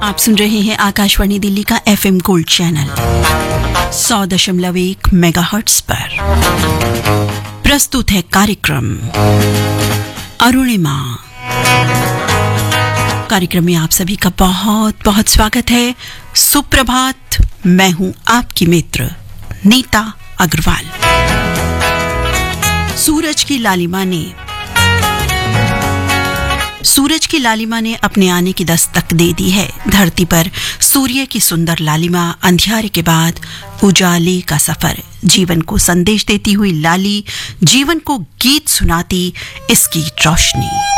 आप सुन रहे हैं आकाशवाणी दिल्ली का FM गोल्ड चैनल 100.1 मेगाहर्ट्ज पर। प्रस्तुत है कार्यक्रम अरुणिमा। कार्यक्रम में आप सभी का बहुत बहुत स्वागत है। सुप्रभात, मैं हूं आपकी मित्र नीता अग्रवाल। सूरज की लालिमा ने अपने आने की दस्तक दे दी है। धरती पर सूर्य की सुंदर लालिमा, अंधियारे के बाद उजाले का सफर, जीवन को संदेश देती हुई लाली, जीवन को गीत सुनाती इसकी रोशनी।